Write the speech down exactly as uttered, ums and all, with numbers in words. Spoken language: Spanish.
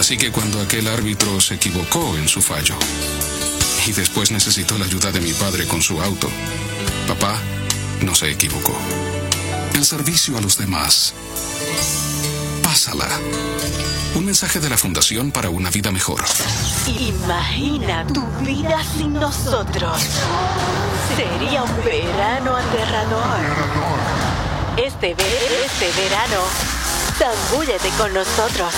Así que cuando aquel árbitro se equivocó en su fallo, y después necesitó la ayuda de mi padre con su auto, papá no se equivocó. El servicio a los demás. Pásala. Un mensaje de la Fundación para una Vida Mejor. Imagina tu vida sin nosotros. Sería un verano aterrador. Este, ve este verano, zambúllete con nosotros.